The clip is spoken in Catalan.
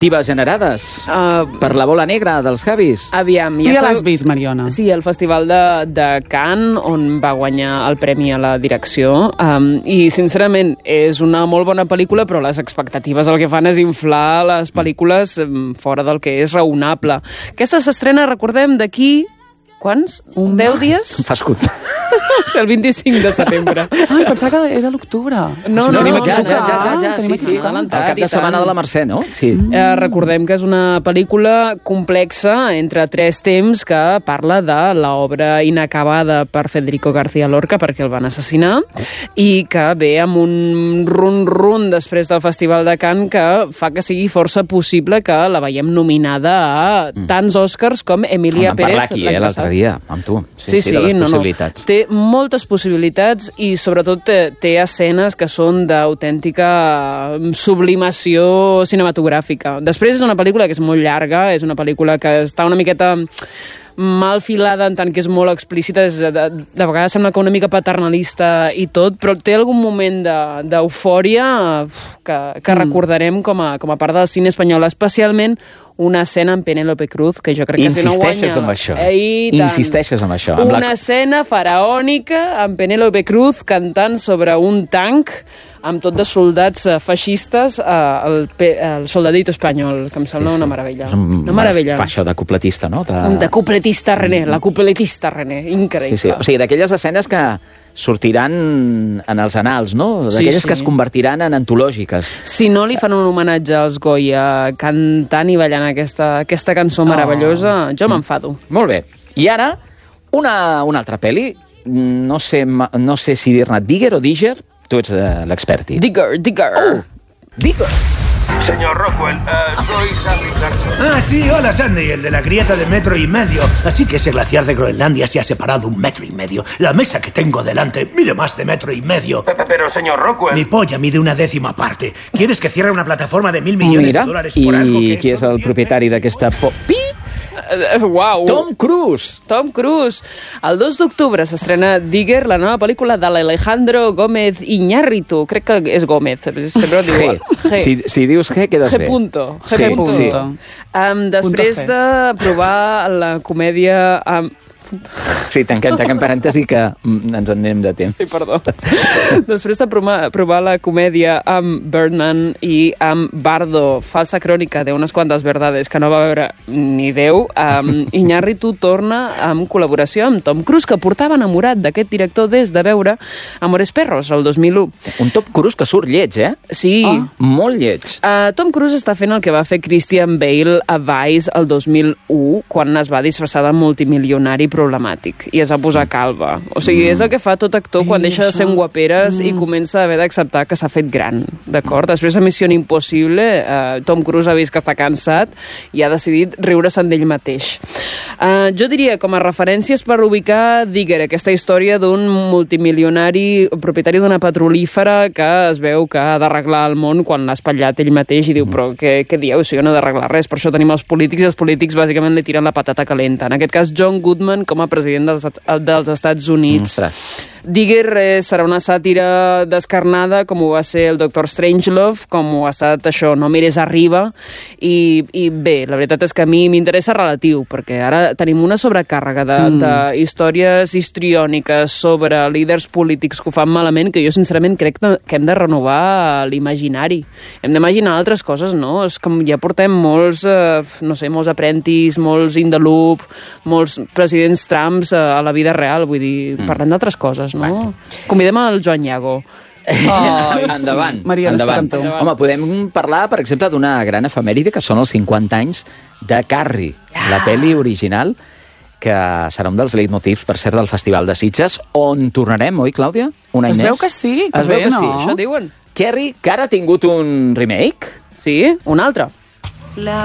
expectatives generades per la bola negra dels Javis? Aviam, Tu ja l'has vist, Mariona? Sí, el Festival de Cannes, on va guanyar el premi a la direcció, i sincerament és una molt bona pel·lícula, però les expectatives el que fan és inflar les pel·lícules fora del que és raonable. Aquesta s'estrena, recordem, d'aquí... Quants? 10 dies? Em fas comptar. El 25 de setembre. Ai, pensava que era l'octubre. No, Ja, sí. El cap de setmana de la Mercè, no? Sí. Recordem que és una pel·lícula complexa entre 3 temps que parla de l'obra inacabada per Federico García Lorca perquè el van assassinar i que ve amb un run-run després del Festival de Cannes que fa que sigui força possible que la veiem nominada a tants Oscars com Emilia Pérez. Vam parlar aquí, l'altre dia, amb tu. Sí, de les possibilitats. Té moltes possibilitats i sobretot té escenes que són d'autèntica sublimació cinematogràfica. Després és una pel·lícula que és molt llarga, és una pel·lícula que està una miqueta mal filada en tant que és molt explícita, de vegades sembla que una mica paternalista i tot, però té algun moment d'eufòria que recordarem com a part del cine espanyol, especialment una escena amb Penélope Cruz, que jo crec que si no guanya... Insisteixes amb això. Insisteixes amb això. Una escena faraònica amb Penélope Cruz cantant sobre un tanc amb tot de soldats feixistes, el soldadito espanyol, que em sembla una meravella. Una meravella. Fa això de cupletista, no? De cupletista René, la cupletista René, increïble. Sí. O sigui, d'aquelles escenes que sortiran en els anals, no? D'aquelles que es convertiran en antològiques. Si no li fan un homenatge als Goya cantant i ballant aquesta cançó meravellosa, jo m'enfado. Molt bé. I ara, una altra pel·li, no sé si dir-ne Digger o Digger, tu ets l'experti. Digger. Digger. Señor Rockwell, soy Sandy Clarkson. Ah, sí, hola Sandy, el de la grieta de 1,5 metros. Así que ese glaciar de Groenlandia se ha separado 1,5 metros. La mesa que tengo delante mide más de 1,5 metros. Pero, señor Rockwell... Mi polla mide 1/10 parte. ¿Quieres que cierre una plataforma de $1.000 millones por algo que... I qui és el propietari d'aquesta... Uau! Tom Cruise! Tom Cruise! El 2 d'octubre s'estrena Digger, la nova pel·lícula de l'Alejandro Gómez Iñárritu. Crec que és Gómez, sempre ho diu. Si dius G, quedes bé. G. Després de provar la comèdia amb... Sí, tanquem parèntesi que ens en anem de temps. Sí, perdó. Després de provar la comèdia amb Birdman i amb Bardo, falsa crònica de unes quantes verdades que no va veure ni Déu, Iñárritu torna amb col·laboració amb Tom Cruise, que portava enamorat d'aquest director des de veure Amores Perros, el 2001. Un Tom Cruise que surt lleig, eh? Sí. Molt lleig. Tom Cruise està fent el que va fer Christian Bale a Vice el 2001, quan es va disfressar de multimilionari problemàtic i es va posar calva. O sigui, és el que fa tot actor quan deixa de ser un guaperes i comença a haver d'acceptar que s'ha fet gran, d'acord? Després de Missió Impossible, Tom Cruise ha vist que està cansat i ha decidit riure-se'n d'ell mateix. Jo diria, com a referències per ubicar Digger, aquesta història d'un multimilionari propietari d'una petrolífera que es veu que ha d'arreglar el món quan l'ha espatllat ell mateix i diu, però què dieu? Si jo no he d'arreglar res, per això tenim els polítics i els polítics bàsicament li tiren la patata calenta. En aquest cas, John Goodman com a president dels Estats Units. Digger serà una sàtira descarnada, com ho va ser el Dr. Strangelove, com ho ha estat això, No mires arriba, i bé, la veritat és que a mi m'interessa relatiu, perquè ara tenim una sobrecàrrega de històries histriòniques sobre líders polítics que ho fan malament, que jo sincerament crec que hem de renovar l'imaginari. Hem d'imaginar altres coses, no? És com ja portem molts, molts Apprentice, molts In the Loop, molts presidents Trumps a la vida real, vull dir, parlem d'altres coses, no? Bueno. Convidem el Joan Iago. Endavant. Maria, endavant. Home, podem parlar, per exemple, d'una gran efemèride que són els 50 anys de Carrie, la pel·li original, que serà un dels leitmotivs, per cert, del Festival de Sitges, on tornarem, oi, Clàudia? Un any més? Es veu que sí, que bé, no? Això diuen. Carrie, que ara ha tingut un remake? Sí, un altre.